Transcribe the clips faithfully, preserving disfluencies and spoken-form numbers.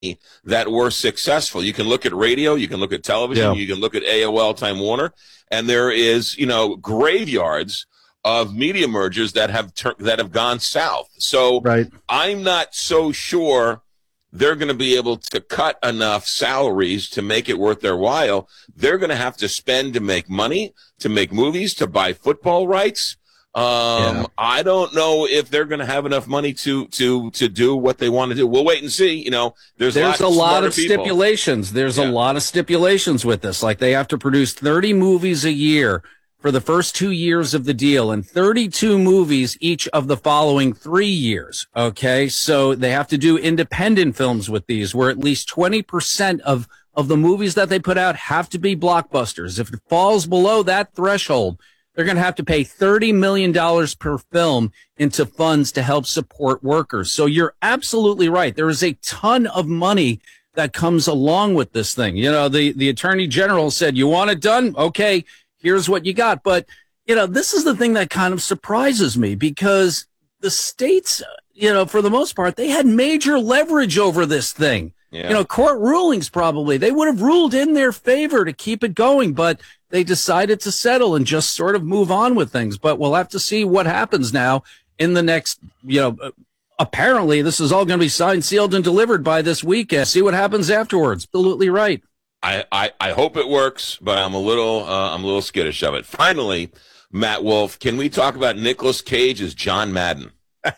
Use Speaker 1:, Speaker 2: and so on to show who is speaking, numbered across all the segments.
Speaker 1: that were successful. You can look at radio, you can look at television,
Speaker 2: Yeah.
Speaker 1: you can look at A O L, Time Warner, and there is, you know, graveyards of media mergers that have tur- that have gone south. So
Speaker 2: Right.
Speaker 1: I'm not so sure they're going to be able to cut enough salaries to make it worth their while. They're going to have to spend to make money, to make movies, to buy football rights. Um,
Speaker 2: Yeah.
Speaker 1: I don't know if they're going to have enough money to to to do what they want to do. We'll wait and see. You know, there's
Speaker 2: There's
Speaker 1: lots
Speaker 2: a
Speaker 1: of
Speaker 2: lot
Speaker 1: smarter
Speaker 2: of
Speaker 1: people.
Speaker 2: stipulations. There's a
Speaker 1: Yeah.
Speaker 2: lot of stipulations with this. Like they have to produce thirty movies a year for the first two years of the deal and thirty-two movies each of the following three years. Okay. So they have to do independent films with these where at least twenty percent of, of the movies that they put out have to be blockbusters. If it falls below that threshold, they're going to have to pay thirty million dollars per film into funds to help support workers. So you're absolutely right. There is a ton of money that comes along with this thing. You know, the, the attorney general said, you want it done? Okay, here's what you got. But, you know, this is the thing that kind of surprises me because the states, you know, for the most part, they had major leverage over this thing.
Speaker 1: Yeah.
Speaker 2: You know, court rulings probably. They would have ruled in their favor to keep it going, but they decided to settle and just sort of move on with things. But we'll have to see what happens now in the next, you know, uh, apparently this is all going to be signed, sealed, and delivered by this weekend. See what happens afterwards. Absolutely right.
Speaker 1: I, I, I hope it works, but I'm a little uh, I'm a little skittish of it. Finally, Matt Wolf, can we talk about Nicolas Cage as John Madden?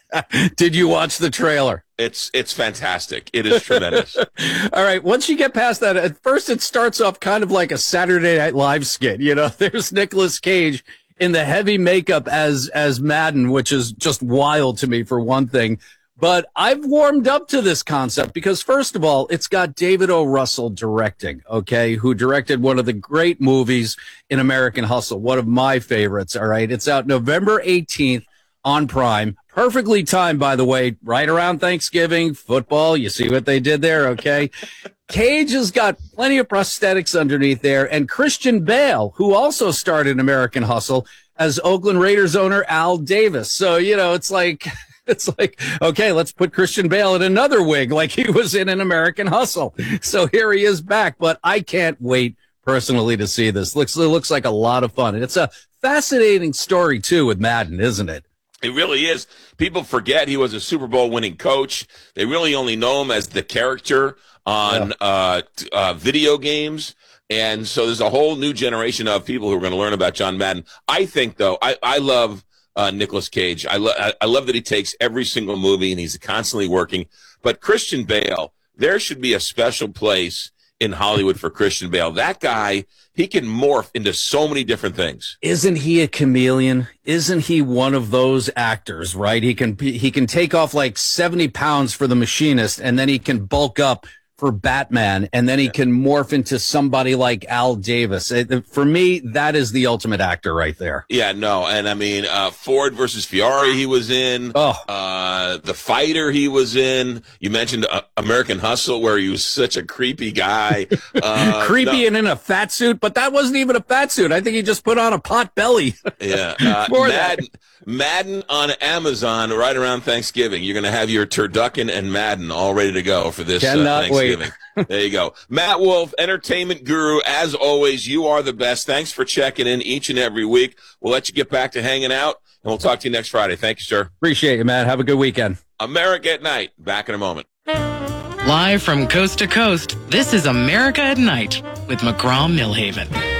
Speaker 2: Did you watch the trailer?
Speaker 1: It's it's fantastic. It is tremendous.
Speaker 2: All right. Once you get past that, at first it starts off kind of like a Saturday Night Live skit. You know, there's Nicolas Cage in the heavy makeup as as Madden, which is just wild to me for one thing. But I've warmed up to this concept because, first of all, it's got David O. Russell directing, okay, who directed one of the great movies in American Hustle, one of my favorites, all right? It's out November eighteenth on Prime. Perfectly timed, by the way, right around Thanksgiving, football. You see what they did there, okay? Cage has got plenty of prosthetics underneath there, and Christian Bale, who also starred in American Hustle, as Oakland Raiders owner Al Davis. So, you know, it's like... It's like, okay, let's put Christian Bale in another wig like he was in an American Hustle. So here he is back, but I can't wait personally to see this. Looks, it looks like a lot of fun. And it's a fascinating story, too, with Madden, isn't it?
Speaker 1: It really is. People forget he was a Super Bowl winning coach. They really only know him as the character on
Speaker 2: Yeah.
Speaker 1: uh, t- uh, video games. And so there's a whole new generation of people who are going to learn about John Madden. I think, though, I, I love... Uh, Nicolas Cage. I, lo- I love that he takes every single movie and he's constantly working. But Christian Bale, there should be a special place in Hollywood for Christian Bale. That guy, he can morph into so many different things.
Speaker 2: Isn't he a chameleon? Isn't he one of those actors, right? He can he can take off like seventy pounds for The Machinist, and then he can bulk up for Batman, and then he can morph into somebody like Al Davis. It, for me, that is the ultimate actor right there.
Speaker 1: Yeah, no, and I mean, uh, Ford versus Ferrari he was in.
Speaker 2: Oh.
Speaker 1: Uh, The Fighter he was in. You mentioned uh, American Hustle, where he was such a creepy guy. Uh,
Speaker 2: Creepy
Speaker 1: no,
Speaker 2: and in a fat suit, but that wasn't even a fat suit. I think he just put on a pot belly.
Speaker 1: Yeah. Uh,
Speaker 2: For that.
Speaker 1: Madden, Madden on Amazon right around Thanksgiving. You're going to have your turducken and Madden all ready to go for this uh,
Speaker 2: Cannot wait.
Speaker 1: Thanksgiving. There you go. Matt Wolf, entertainment guru. As always, you are the best. Thanks for checking in each and every week. We'll let you get back to hanging out, and we'll talk to you next Friday. Thank you, sir.
Speaker 2: Appreciate you, man. Have a good weekend.
Speaker 1: America at Night. Back in a moment.
Speaker 3: Live from coast to coast, this is America at Night with McGraw Millhaven.